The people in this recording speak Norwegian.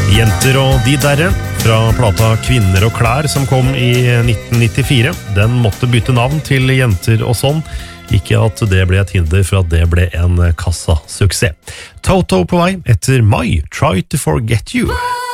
Jenter og de derre, fra plata Kvinner og klær som kom i 1994. Den måtte bytte navn til Jenter og sånn. Ikke at det ble et hinder for at det ble en kassasuksess. Toto på vei etter My Try to Forget You.